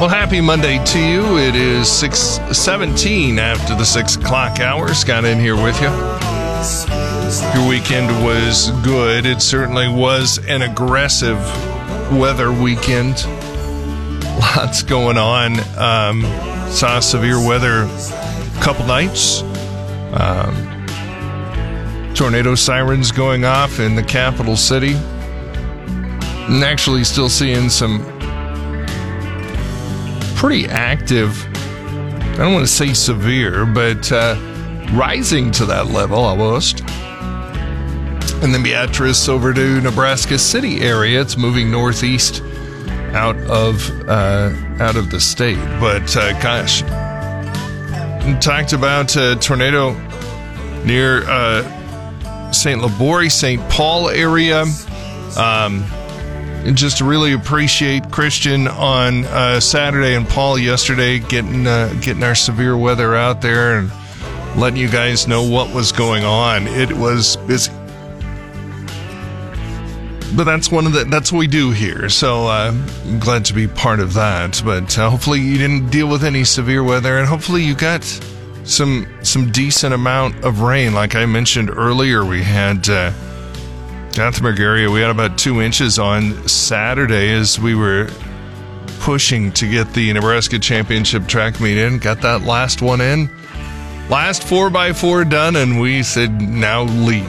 Well, happy Monday to you. It is 6:17 after the 6 o'clock hour. Scott in here with you. Your weekend was good. It certainly was an aggressive weather weekend. Lots going on. Saw severe weather a couple nights. Tornado sirens going off in the capital city. And actually still seeing some pretty active, I don't want to say severe, but rising to that level almost. And then Beatrice over to Nebraska City area. It's moving northeast out of the state. But gosh, we talked about a tornado near St. Laborie, St. Paul area. And just to really appreciate Christian on Saturday and Paul yesterday getting our severe weather out there and letting you guys know what was going on. It was busy, but that's what we do here. So I'm glad to be part of that. But hopefully you didn't deal with any severe weather, and hopefully you got some decent amount of rain. Like I mentioned earlier, we had. Gothenburg area, we had about 2 inches on Saturday as we were pushing to get the Nebraska Championship track meet in. Got that last one in. Last 4x4 done, and we said, now leave.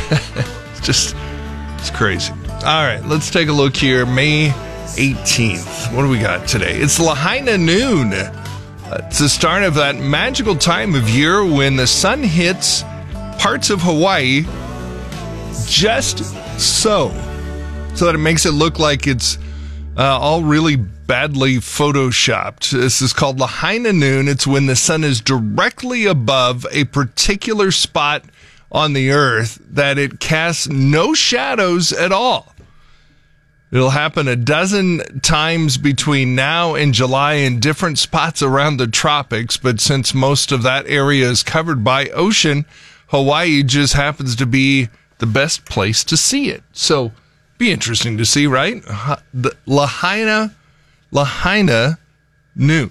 It's crazy. All right, let's take a look here. May 18th. What do we got today? It's Lahaina noon. It's the start of that magical time of year when the sun hits parts of Hawaii just so that it makes it look like it's all really badly photoshopped. This is called Lahaina noon. It's when the sun is directly above a particular spot on the earth that it casts no shadows at all. It'll happen a dozen times between now and July in different spots around the tropics, but since most of that area is covered by ocean, Hawaii just happens to be the best place to see it. So, be interesting to see, right? The Lahaina noon.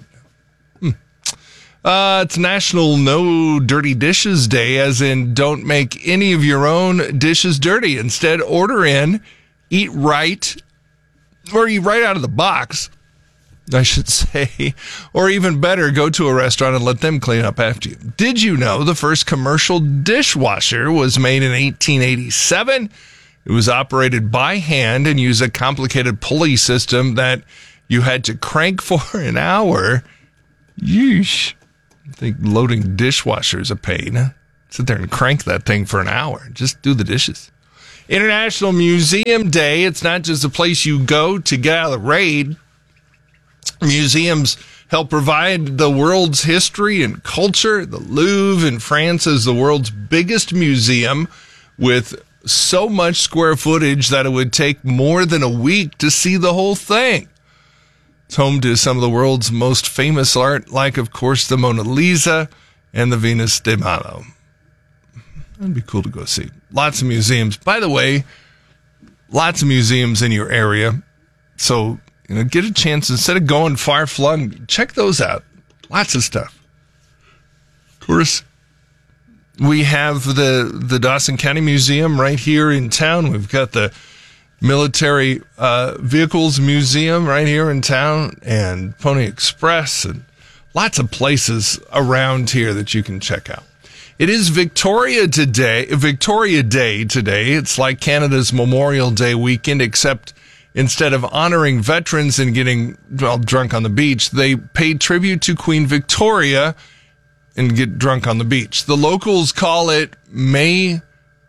It's National No Dirty Dishes Day, as in don't make any of your own dishes dirty. Instead, order in, eat right, or eat right out of the box, I should say. Or even better, go to a restaurant and let them clean up after you. Did you know the first commercial dishwasher was made in 1887? It was operated by hand and used a complicated pulley system that you had to crank for an hour. Yeesh. I think loading dishwasher is a pain. Sit there and crank that thing for an hour. Just do the dishes. International Museum Day. It's not just a place you go to get out of the raid. Museums help provide the world's history and culture. The Louvre in France is the world's biggest museum with so much square footage that it would take more than a week to see the whole thing. It's home to some of the world's most famous art, like, of course, the Mona Lisa and the Venus de Milo. That'd be cool to go see. Lots of museums. By the way, lots of museums in your area. So, get a chance, instead of going far-flung, check those out. Lots of stuff. Of course, we have the Dawson County Museum right here in town. We've got the Military Vehicles Museum right here in town, and Pony Express, and lots of places around here that you can check out. It is Victoria Day today. It's like Canada's Memorial Day weekend, except instead of honoring veterans and getting drunk on the beach, they paid tribute to Queen Victoria and get drunk on the beach. The locals call it May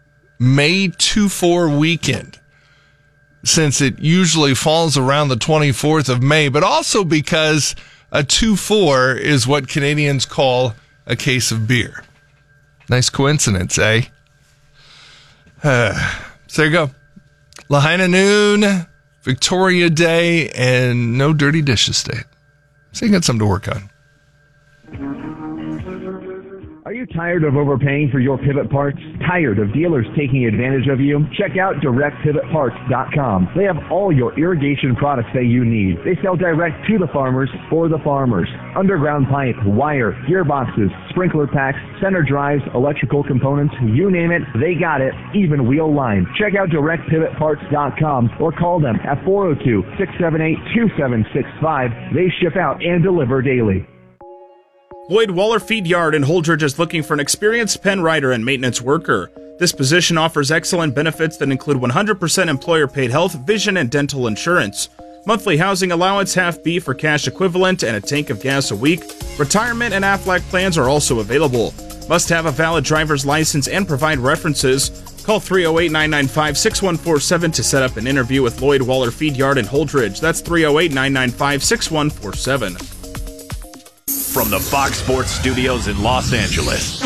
24 weekend, since it usually falls around the 24th of May, but also because a 2-4 is what Canadians call a case of beer. Nice coincidence, eh? So there you go. Lahaina noon, Victoria Day, and No Dirty Dishes Day. So you got something to work on. Are you tired of overpaying for your pivot parts? Tired of dealers taking advantage of you? Check out DirectPivotParts.com. They have all your irrigation products that you need. They sell direct to the farmers for the farmers. Underground pipe, wire, gearboxes, sprinkler packs, center drives, electrical components, you name it, they got it, even wheel line. Check out DirectPivotParts.com or call them at 402-678-2765. They ship out and deliver daily. Lloyd Waller Feed Yard in Holdridge is looking for an experienced pen writer and maintenance worker. This position offers excellent benefits that include 100% employer-paid health, vision, and dental insurance. Monthly housing allowance, half beef or cash equivalent, and a tank of gas a week. Retirement and Aflac plans are also available. Must have a valid driver's license and provide references. Call 308-995-6147 to set up an interview with Lloyd Waller Feed Yard in Holdridge. That's 308-995-6147. From the Fox Sports Studios in Los Angeles,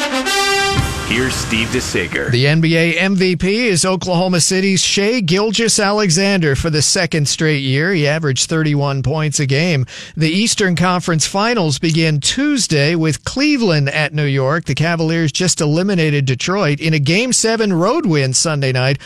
here's Steve DeSager. The NBA MVP is Oklahoma City's Shai Gilgeous-Alexander for the second straight year. He averaged 31 points a game. The Eastern Conference Finals begin Tuesday with Cleveland at New York. The Cavaliers just eliminated Detroit in a Game 7 road win Sunday night,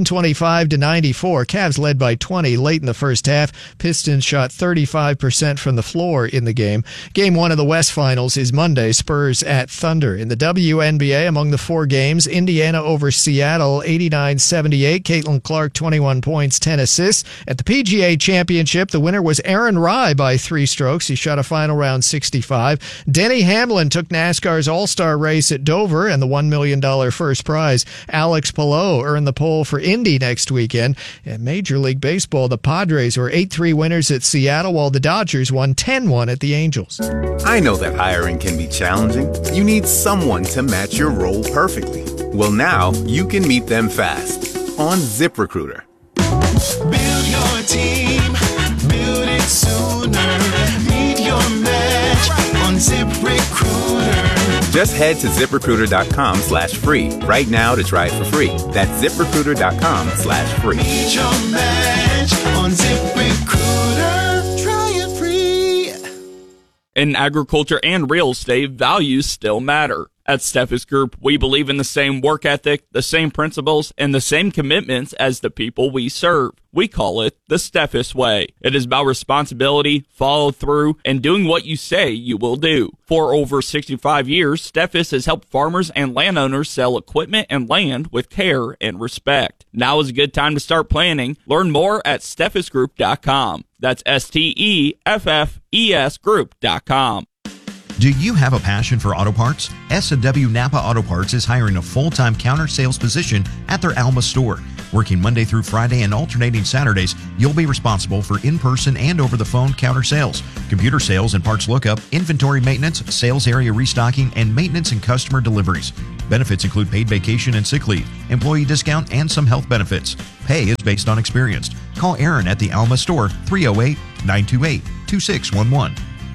125-94. Cavs led by 20 late in the first half. Pistons shot 35% from the floor in the game. Game 1 of the West Finals is Monday, Spurs at Thunder. In the WNBA, among the four games, Indiana over Seattle 89-78. Caitlin Clark 21 points, 10 assists. At the PGA Championship, the winner was Aaron Rai by 3 strokes. He shot a final round 65. Denny Hamlin took NASCAR's All-Star race at Dover and the $1 million first prize. Alex Palou earned the pole for Indy next weekend. In Major League Baseball, the Padres were 8-3 winners at Seattle, while the Dodgers won 10-1 at the Angels. I know that hiring can be challenging. You need someone to match your role perfectly. Well, now you can meet them fast on ZipRecruiter. Build your team, build it sooner. Meet your match on ZipRecruiter. Just head to ZipRecruiter.com/free right now to try it for free. That's ZipRecruiter.com/free. Meet your match on ZipRecruiter. Try it free. In agriculture and real estate, values still matter. At Steffes Group, we believe in the same work ethic, the same principles, and the same commitments as the people we serve. We call it the Steffes Way. It is about responsibility, follow through, and doing what you say you will do. For over 65 years, Steffes has helped farmers and landowners sell equipment and land with care and respect. Now is a good time to start planning. Learn more at SteffesGroup.com. That's STEFFES Group.com. Do you have a passion for auto parts? S&W Napa Auto Parts is hiring a full-time counter sales position at their Alma store. Working Monday through Friday and alternating Saturdays, you'll be responsible for in-person and over-the-phone counter sales, computer sales and parts lookup, inventory maintenance, sales area restocking, and maintenance and customer deliveries. Benefits include paid vacation and sick leave, employee discount, and some health benefits. Pay is based on experience. Call Aaron at the Alma store, 308-928-2611.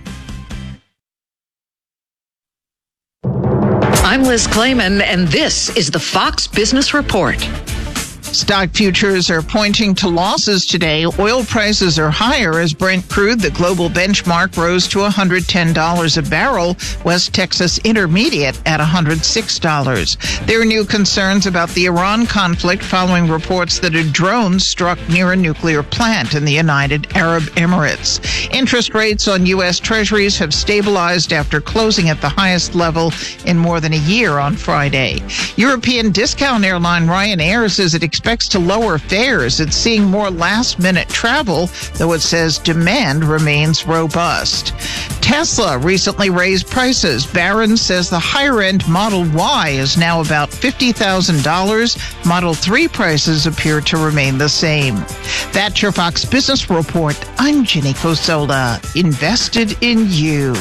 I'm Liz Clayman, and this is the Fox Business Report. Stock futures are pointing to losses today. Oil prices are higher as Brent crude, the global benchmark, rose to $110 a barrel. West Texas Intermediate at $106. There are new concerns about the Iran conflict following reports that a drone struck near a nuclear plant in the United Arab Emirates. Interest rates on U.S. Treasuries have stabilized after closing at the highest level in more than a year on Friday. European discount airline Ryanair says it expects to lower fares. It's seeing more last-minute travel, though it says demand remains robust. Tesla recently raised prices. Barron says the higher-end Model Y is now about $50,000. Model 3 prices appear to remain the same. That's your Fox Business Report. I'm Ginny Cosola. Invested in you.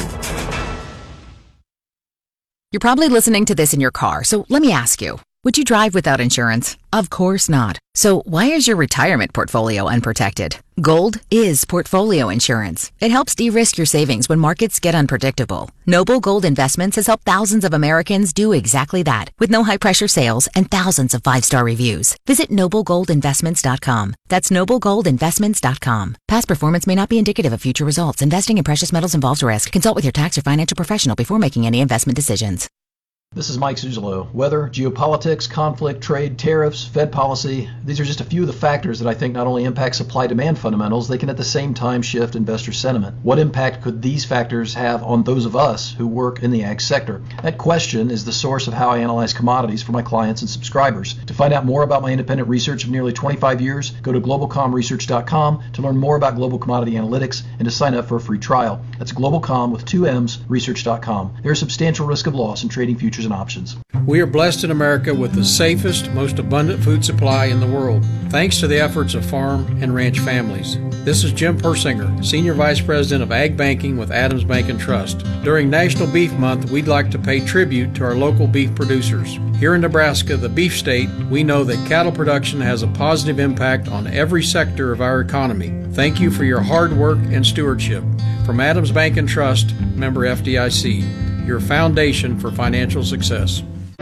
You're probably listening to this in your car, so let me ask you. Would you drive without insurance? Of course not. So why is your retirement portfolio unprotected? Gold is portfolio insurance. It helps de-risk your savings when markets get unpredictable. Noble Gold Investments has helped thousands of Americans do exactly that, with no high-pressure sales and thousands of 5-star reviews. Visit NobleGoldInvestments.com. That's NobleGoldInvestments.com. Past performance may not be indicative of future results. Investing in precious metals involves risk. Consult with your tax or financial professional before making any investment decisions. This is Mike Suzalo. Weather, geopolitics, conflict, trade, tariffs, Fed policy, these are just a few of the factors that I think not only impact supply-demand fundamentals, they can at the same time shift investor sentiment. What impact could these factors have on those of us who work in the ag sector? That question is the source of how I analyze commodities for my clients and subscribers. To find out more about my independent research of nearly 25 years, go to globalcomresearch.com to learn more about global commodity analytics and to sign up for a free trial. That's globalcom with 2 M's, research.com. There is substantial risk of loss in trading futures and options. We are blessed in America with the safest, most abundant food supply in the world, thanks to the efforts of farm and ranch families. This is Jim Persinger, Senior Vice President of Ag Banking with Adams Bank and Trust. During National Beef Month, we'd like to pay tribute to our local beef producers. Here in Nebraska, the beef state, we know that cattle production has a positive impact on every sector of our economy. Thank you for your hard work and stewardship. From Adams Bank and Trust, member FDIC. Your foundation for financial success.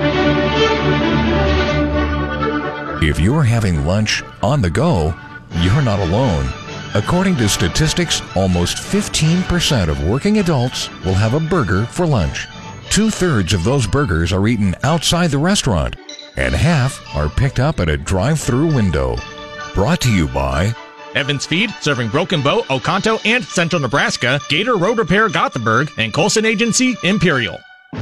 If you're having lunch on the go, you're not alone. According to statistics, almost 15% of working adults will have a burger for lunch. 2/3 of those burgers are eaten outside the restaurant, and half are picked up at a drive-through window. Brought to you by Evans Feed, serving Broken Bow, Oconto, and Central Nebraska, Gator Road Repair Gothenburg, and Colson Agency Imperial.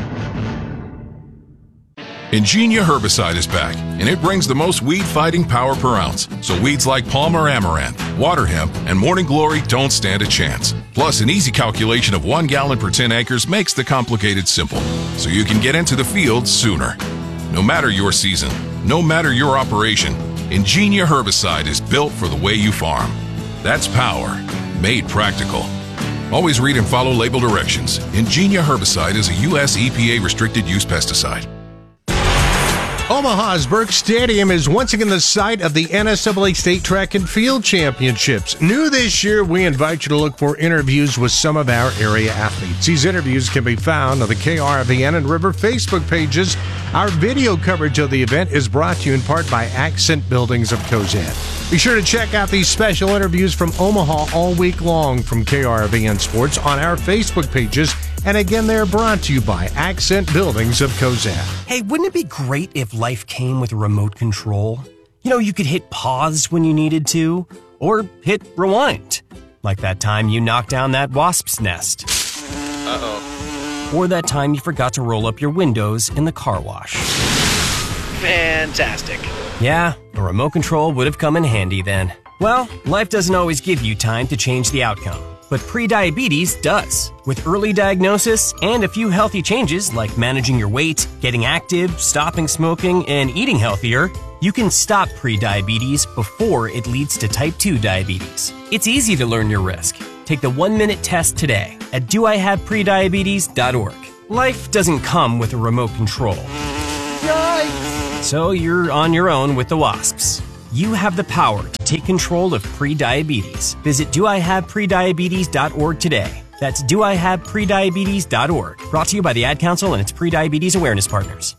Ingenia herbicide is back, and it brings the most weed-fighting power per ounce. So weeds like Palmer Amaranth, Water Hemp, and Morning Glory don't stand a chance. Plus, an easy calculation of 1 gallon per 10 acres makes the complicated simple, so you can get into the field sooner. No matter your season, no matter your operation, Ingenia herbicide is built for the way you farm. That's power, made practical. Always read and follow label directions. Ingenia herbicide is a U.S. EPA restricted use pesticide. Omaha's Burke Stadium is once again the site of the NSAA State Track and Field Championships. New this year, we invite you to look for interviews with some of our area athletes. These interviews can be found on the KRVN and River Facebook pages. Our video coverage of the event is brought to you in part by Accent Buildings of Cozad. Be sure to check out these special interviews from Omaha all week long from KRVN Sports on our Facebook pages. And again, they're brought to you by Accent Buildings of Cozad. Hey, wouldn't it be great if life came with a remote control? You know, you could hit pause when you needed to, or hit rewind. Like that time you knocked down that wasp's nest. Uh-oh. Or that time you forgot to roll up your windows in the car wash. Fantastic. Yeah, a remote control would have come in handy then. Well, life doesn't always give you time to change the outcome. But prediabetes does. With early diagnosis and a few healthy changes like managing your weight, getting active, stopping smoking, and eating healthier, you can stop prediabetes before it leads to type 2 diabetes. It's easy to learn your risk. Take the 1-minute test today at doihaveprediabetes.org. Life doesn't come with a remote control. Yikes! So you're on your own with the wasps. You have the power to take control of prediabetes. Visit doihaveprediabetes.org today. That's doihaveprediabetes.org. Brought to you by the Ad Council and its Prediabetes Awareness Partners.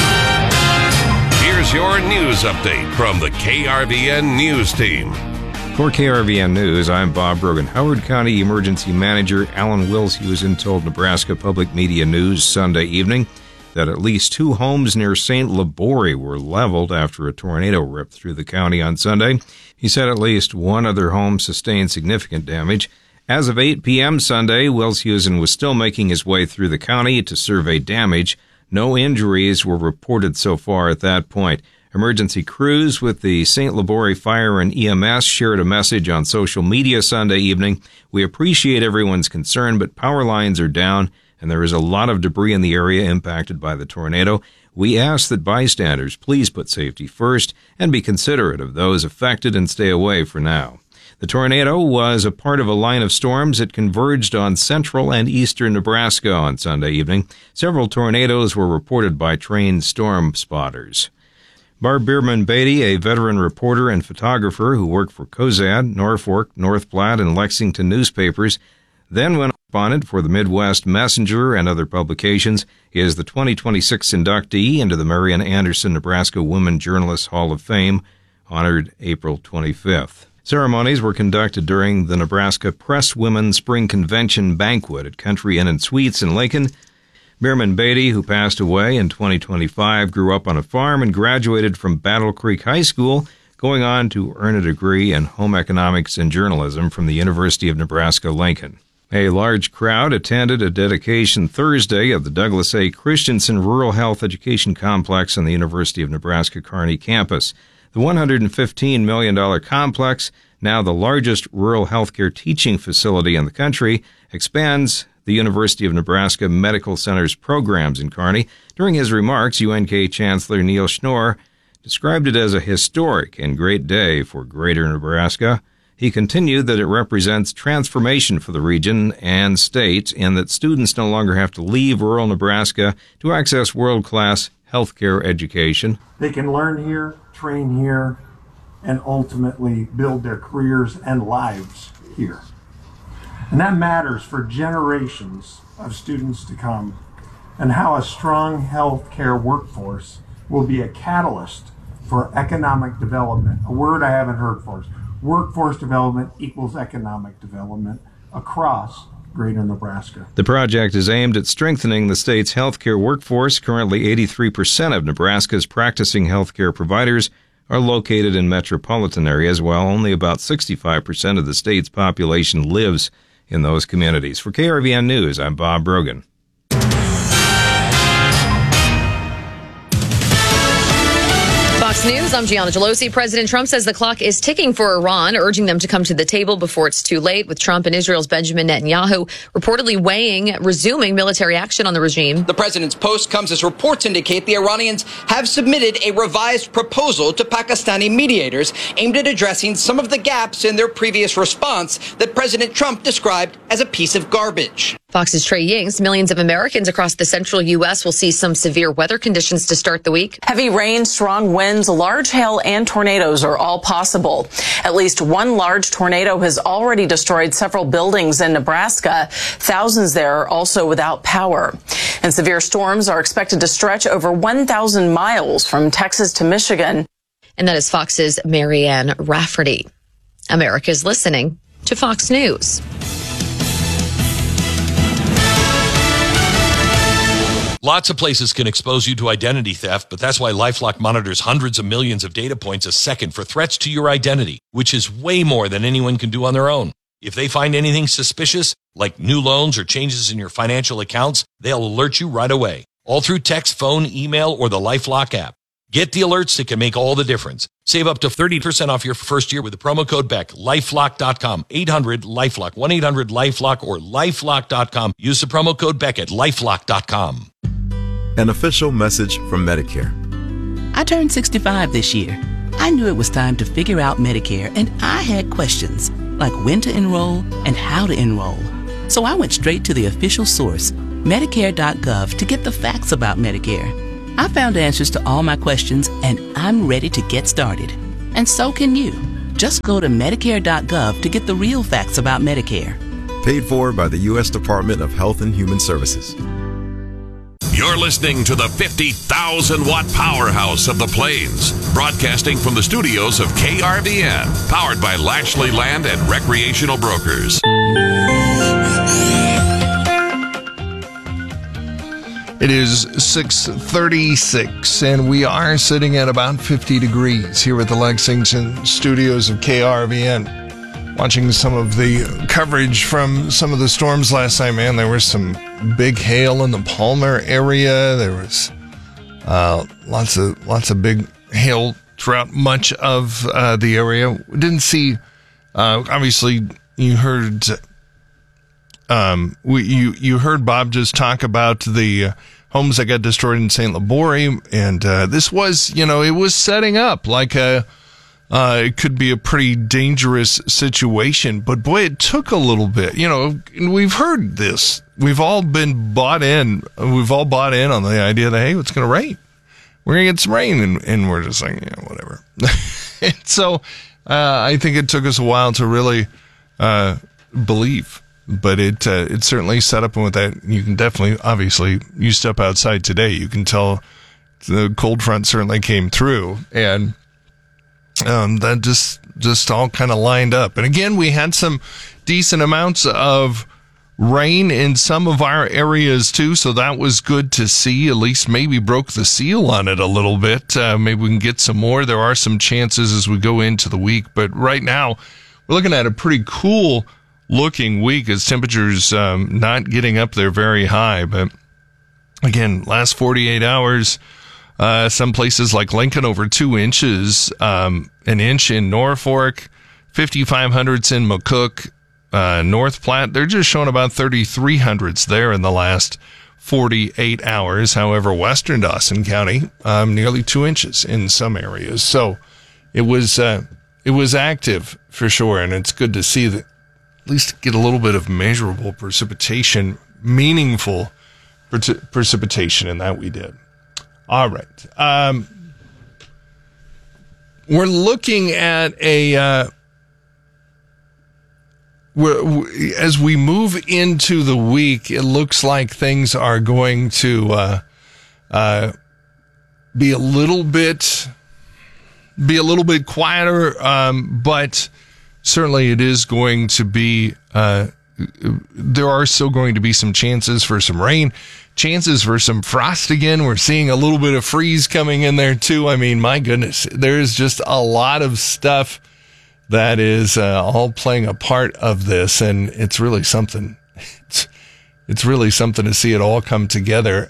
Here's your news update from the KRVN News Team. For KRVN News, I'm Bob Brogan. Howard County Emergency Manager Alan Wilshusen told Nebraska Public Media News Sunday evening that at least 2 homes near St. Laborie were leveled after a tornado ripped through the county on Sunday. He said at least 1 other home sustained significant damage. As of 8 p.m. Sunday, Wilshusen was still making his way through the county to survey damage. No injuries were reported so far at that point. Emergency crews with the St. Laborie Fire and EMS shared a message on social media Sunday evening. We appreciate everyone's concern, but power lines are down, and there is a lot of debris in the area impacted by the tornado. We ask that bystanders please put safety first and be considerate of those affected and stay away for now. The tornado was a part of a line of storms that converged on central and eastern Nebraska on Sunday evening. Several tornadoes were reported by trained storm spotters. Barb Bierman Beatty, a veteran reporter and photographer who worked for Cozad, Norfolk, North Platte, and Lexington newspapers, then went correspondent for the Midwest Messenger and other publications. He is the 2026 inductee into the Marian Anderson Nebraska Women Journalists Hall of Fame, honored April 25th. Ceremonies were conducted during the Nebraska Press Women Spring Convention banquet at Country Inn and Suites in Lincoln. Behrman Beatty, who passed away in 2025, grew up on a farm and graduated from Battle Creek High School, going on to earn a degree in home economics and journalism from the University of Nebraska-Lincoln. A large crowd attended a dedication Thursday of the Douglas A. Christensen Rural Health Education Complex on the University of Nebraska-Kearney campus. The $115 million complex, now the largest rural healthcare teaching facility in the country, expands the University of Nebraska Medical Center's programs in Kearney. During his remarks, UNK Chancellor Neil Schnorr described it as a historic and great day for Greater Nebraska. He continued that it represents transformation for the region and state, and that students no longer have to leave rural Nebraska to access world-class healthcare education. They can learn here, train here, and ultimately build their careers and lives here. And that matters for generations of students to come, and how a strong healthcare workforce will be a catalyst for economic development, a word I haven't heard for us. Workforce development equals economic development across Greater Nebraska. The project is aimed at strengthening the state's healthcare workforce. Currently, 83% of Nebraska's practicing healthcare providers are located in metropolitan areas, while only about 65% of the state's population lives in those communities. For KRVN News, I'm Bob Brogan. Fox News, I'm Gianna Gelosi. President Trump says the clock is ticking for Iran, urging them to come to the table before it's too late, with Trump and Israel's Benjamin Netanyahu reportedly weighing resuming military action on the regime. The president's post comes as reports indicate the Iranians have submitted a revised proposal to Pakistani mediators aimed at addressing some of the gaps in their previous response that President Trump described as a piece of garbage. Fox's Trey Yings. Millions of Americans across the central U.S. will see some severe weather conditions to start the week. Heavy rain, strong winds, large hail, and tornadoes are all possible. At least one large tornado has already destroyed several buildings in Nebraska. Thousands there are also without power. And severe storms are expected to stretch over 1,000 miles from Texas to Michigan. And that is Fox's Marianne Rafferty. America's listening to Fox News. Lots of places can expose you to identity theft, but that's why LifeLock monitors hundreds of millions of data points a second for threats to your identity, which is way more than anyone can do on their own. If they find anything suspicious, like new loans or changes in your financial accounts, they'll alert you right away, all through text, phone, email, or the LifeLock app. Get the alerts that can make all the difference. Save up to 30% off your first year with the promo code BECK. LifeLock.com, 800-LifeLock, 1-800-LifeLock, or LifeLock.com. Use the promo code BECK at LifeLock.com. An official message from Medicare. I turned 65 this year. I knew it was time to figure out Medicare, and I had questions, like when to enroll and how to enroll. So I went straight to the official source, Medicare.gov, to get the facts about Medicare. I found answers to all my questions, and I'm ready to get started. And so can you. Just go to Medicare.gov to get the real facts about Medicare. Paid for by the U.S. Department of Health and Human Services. You're listening to the 50,000-watt powerhouse of the Plains, broadcasting from the studios of KRVN, powered by Lashley Land and Recreational Brokers. It is 6:36, and we are sitting at about 50 degrees here at the Lexington studios of KRVN. Watching some of the coverage from some of the storms last night, man, there was some big hail in the Palmer area. There was lots of big hail throughout much of the area. We didn't see, obviously, you heard you heard Bob just talk about the homes that got destroyed in St. Laborie, and this was, it was setting up like it could be a pretty dangerous situation, but boy, it took a little bit. We've heard this. We've all bought in on the idea that, hey, it's going to rain. We're going to get some rain, and we're just like, yeah, whatever. And so I think it took us a while to really believe, but it certainly set up, and with that, you can definitely, obviously, you step outside today, you can tell the cold front certainly came through, and that just all kind of lined up. And again, we had some decent amounts of rain in some of our areas too, so that was good to see. At least maybe broke the seal on it a little bit. Maybe we can get some more. There are some chances as we go into the week, but right now we're looking at a pretty cool looking week as temperatures not getting up there very high. But again, last 48 hours, some places like Lincoln over 2 inches, an inch in Norfolk, 5,500s in McCook, North Platte, they're just showing about 3,300s there in the last 48 hours. However, western Dawson County, nearly 2 inches in some areas. So it was active for sure. And it's good to see that at least get a little bit of measurable precipitation, meaningful precipitation, and that we did. All right. We're looking at as we move into the week, it looks like things are going to be a little bit quieter, but certainly it is going to be. There are still going to be some chances for some rain, chances for some frost again. We're seeing a little bit of freeze coming in there too. I mean, my goodness, there's just a lot of stuff that is all playing a part of this, and it's really something. It's really something to see it all come together.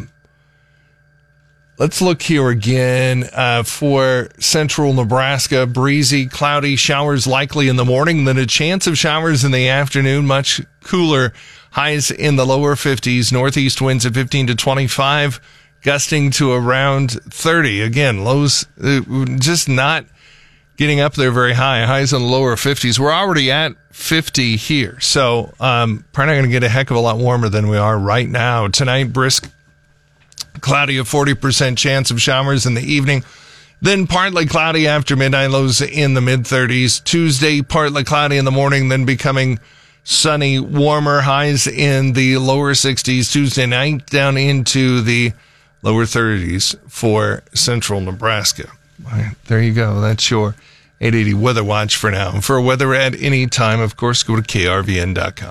Let's look here again for central Nebraska. Breezy, cloudy, showers likely in the morning, then a chance of showers in the afternoon. Much cooler, highs in the lower 50s. Northeast winds at 15 to 25, gusting to around 30. Again, lows just not getting up there very high. Highs in the lower 50s. We're already at 50 here, so probably not going to get a heck of a lot warmer than we are right now. Tonight, brisk, cloudy, a 40% chance of showers in the evening. Then partly cloudy after midnight, lows in the mid-30s. Tuesday, partly cloudy in the morning, then becoming sunny, warmer, highs in the lower 60s. Tuesday night, down into the lower 30s for central Nebraska. All right, there you go. That's your 880 Weather Watch for now. For weather at any time, of course, go to krvn.com.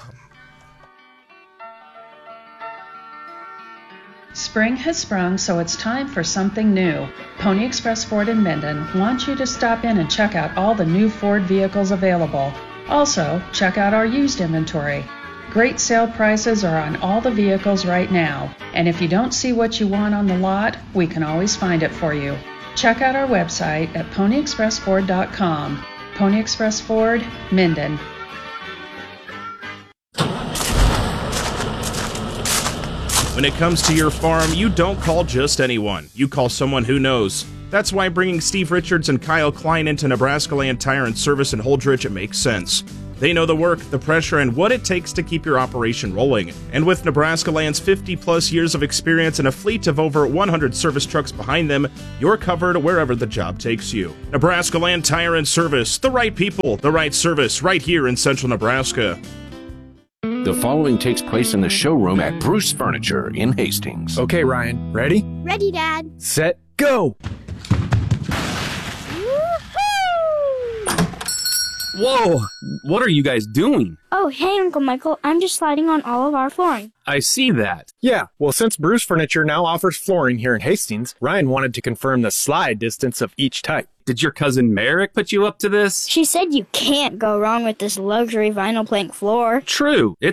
Spring has sprung, so it's time for something new. Pony Express Ford in Minden wants you to stop in and check out all the new Ford vehicles available. Also, check out our used inventory. Great sale prices are on all the vehicles right now, and if you don't see what you want on the lot, we can always find it for you. Check out our website at ponyexpressford.com. Pony Express Ford, Minden. When it comes to your farm, you don't call just anyone. You call someone who knows. That's why bringing Steve Richards and Kyle Klein into Nebraska Land Tire and Service in Holdrege makes sense. They know the work, the pressure, and what it takes to keep your operation rolling. And with Nebraska Land's 50-plus years of experience and a fleet of over 100 service trucks behind them, you're covered wherever the job takes you. Nebraska Land Tire and Service, the right people, the right service, right here in central Nebraska. The following takes place in the showroom at Bruce Furniture in Hastings. Okay, Ryan, ready? Ready, Dad. Set, go! Whoa! What are you guys doing? Oh, hey, Uncle Michael. I'm just sliding on all of our flooring. I see that. Yeah, well, since Bruce Furniture now offers flooring here in Hastings, Ryan wanted to confirm the slide distance of each type. Did your cousin Merrick put you up to this? She said you can't go wrong with this luxury vinyl plank floor. True. It's